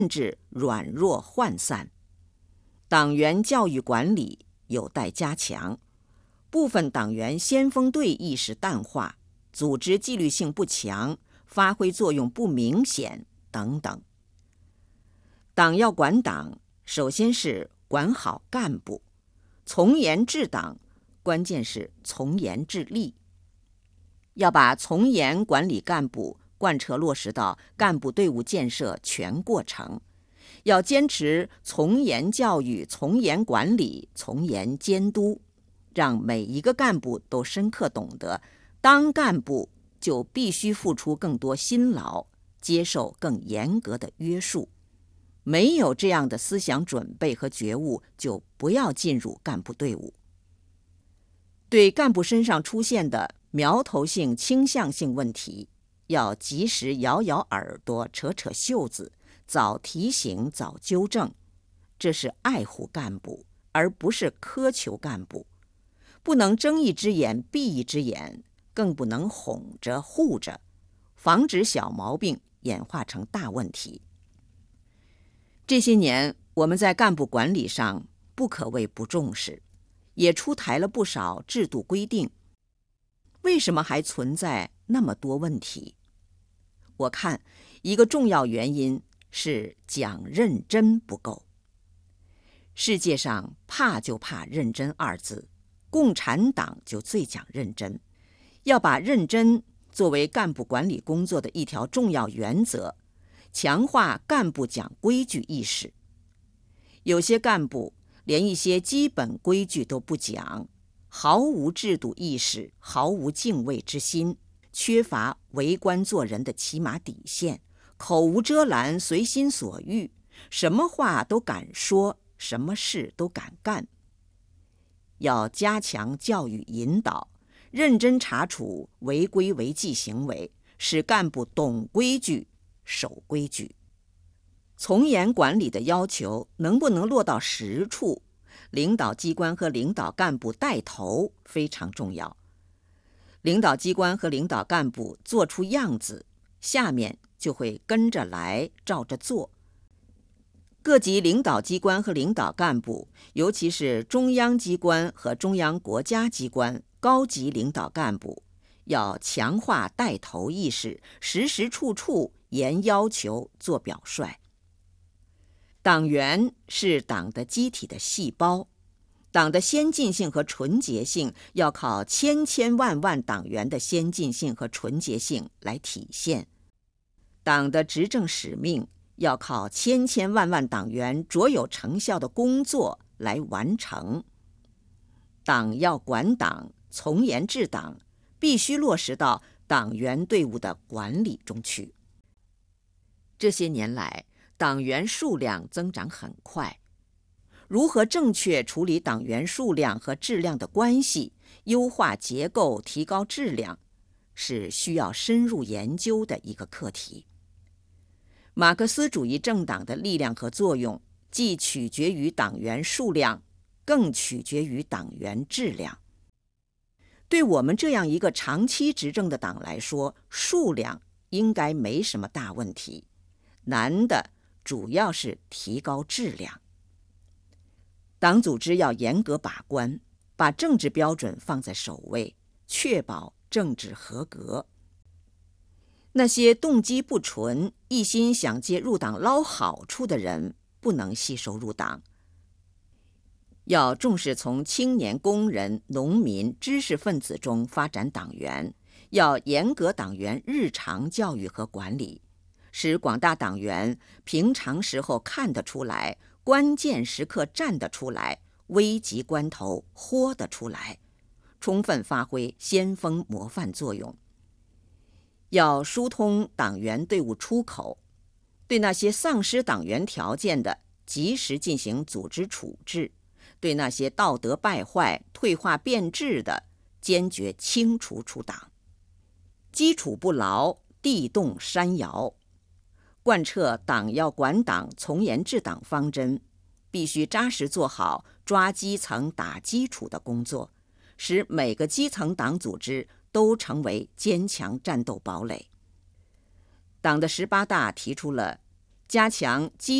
制软弱涣散。党员教育管理有待加强，部分党员先锋队意识淡化，组织纪律性不强，发挥作用不明显等等。党要管党，首先是管好干部，从严治党，关键是从严治吏。要把从严管理干部贯彻落实到干部队伍建设全过程，要坚持从严教育、从严管理、从严监督，让每一个干部都深刻懂得，当干部就必须付出更多辛劳，接受更严格的约束。没有这样的思想准备和觉悟，就不要进入干部队伍。对干部身上出现的苗头性、倾向性问题，要及时摇摇耳朵、扯扯袖子，早提醒、早纠正。这是爱护干部，而不是苛求干部。不能睁一只眼闭一只眼，更不能哄着护着，防止小毛病演化成大问题。这些年，我们在干部管理上不可谓不重视，也出台了不少制度规定。为什么还存在那么多问题？我看一个重要原因是讲认真不够。世界上怕就怕认真二字，共产党就最讲认真。要把认真作为干部管理工作的一条重要原则，强化干部讲规矩意识。有些干部连一些基本规矩都不讲，毫无制度意识，毫无敬畏之心，缺乏为官做人的起码底线，口无遮拦，随心所欲，什么话都敢说，什么事都敢干。要加强教育引导，认真查处违规违纪行为，使干部懂规矩、守规矩。从严管理的要求能不能落到实处，领导机关和领导干部带头非常重要。领导机关和领导干部做出样子，下面就会跟着来，照着做。各级领导机关和领导干部，尤其是中央机关和中央国家机关高级领导干部，要强化带头意识，时时处处严要求，做表率。党员是党的机体的细胞，党的先进性和纯洁性要靠千千万万党员的先进性和纯洁性来体现。党的执政使命要靠千千万万党员卓有成效的工作来完成。党要管党，从严治党，必须落实到党员队伍的管理中去。这些年来，党员数量增长很快，如何正确处理党员数量和质量的关系，优化结构，提高质量，是需要深入研究的一个课题。马克思主义政党的力量和作用，既取决于党员数量，更取决于党员质量。对我们这样一个长期执政的党来说，数量应该没什么大问题，难的主要是提高质量。党组织要严格把关，把政治标准放在首位，确保政治合格。那些动机不纯、一心想借入党捞好处的人，不能吸收入党。要重视从青年、工人、农民、知识分子中发展党员，要严格党员日常教育和管理，使广大党员平常时候看得出来，关键时刻站得出来，危急关头豁得出来，充分发挥先锋模范作用。要疏通党员队伍出口，对那些丧失党员条件的，及时进行组织处置；对那些道德败坏、退化变质的，坚决清除出党。基础不牢，地动山摇。贯彻党要管党、从严治党方针，必须扎实做好抓基层、打基础的工作，使每个基层党组织都成为坚强战斗堡垒。党的18大提出了加强基